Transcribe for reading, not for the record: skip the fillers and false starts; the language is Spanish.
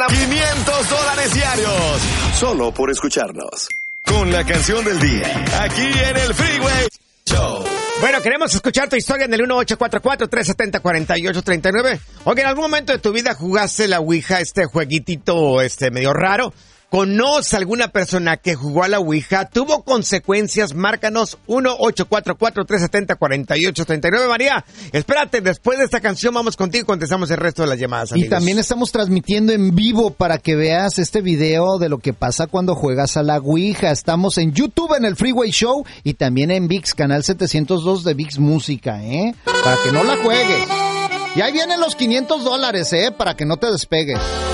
gana $500 diarios. Solo por escucharnos. Con la canción del día. Aquí en el Freeway Show. Bueno, queremos escuchar tu historia en el 1844-370-4839. O que en algún momento de tu vida jugaste la Ouija, este jueguitito medio raro. ¿Conoce alguna persona que jugó a la Ouija? ¿Tuvo consecuencias? Márcanos 1844-370-4839. María, espérate, después de esta canción vamos contigo y contestamos el resto de las llamadas, amigos. Y también estamos transmitiendo en vivo para que veas este video de lo que pasa cuando juegas a la Ouija. Estamos en YouTube en el Freeway Show y también en ViX, canal 702 de ViX Música, para que no la juegues. Y ahí vienen los $500, para que no te despegues.